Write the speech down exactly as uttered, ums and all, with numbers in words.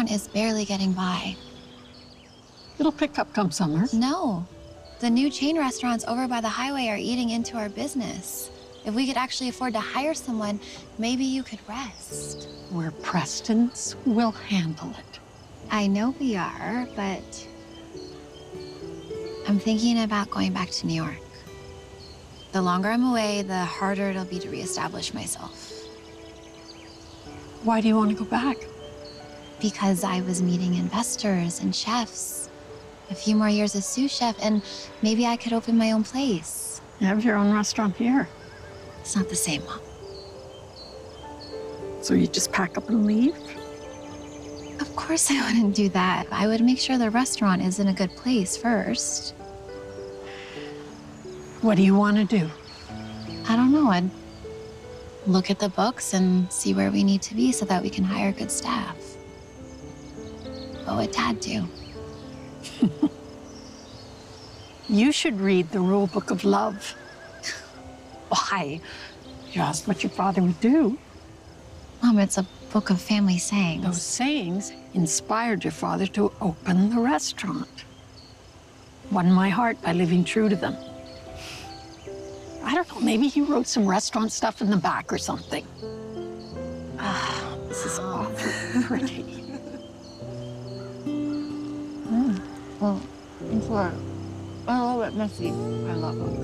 restaurant is barely getting by. It'll pick up come summer. No. The new chain restaurants over by the highway are eating into our business. If we could actually afford to hire someone, maybe you could rest. We're Prestons. We'll handle it. I know we are, but I'm thinking about going back to New York. The longer I'm away, the harder it'll be to reestablish myself. Why do you want to go back? Because I was meeting investors and chefs. A few more years as sous chef, and maybe I could open my own place. You have your own restaurant here. It's not the same, Mom. So you just pack up and leave? Of course I wouldn't do that. I would make sure the restaurant is in a good place first. What do you want to do? I don't know. I'd look at the books and see where we need to be so that we can hire good staff. What would Dad do? You should read the rule book of love. Why? You asked what your father would do. Mom, it's a book of family sayings. Those sayings inspired your father to open the restaurant. Won my heart by living true to them. I don't know, maybe he wrote some restaurant stuff in the back or something. Ah, this is awfully pretty. Mm. Well, it's a little bit messy. I love it.